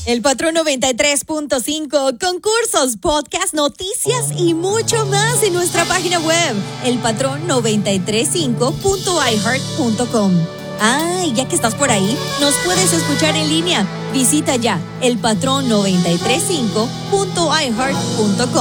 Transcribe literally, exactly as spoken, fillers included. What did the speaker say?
El Patrón noventa y tres punto cinco, concursos, podcast, noticias y mucho más en nuestra página web, el patrón noventa y tres punto cinco punto i heart punto com. Ah, y ya que estás por ahí, nos puedes escuchar en línea. Visita ya el patrón noventa y tres punto cinco punto i heart punto com.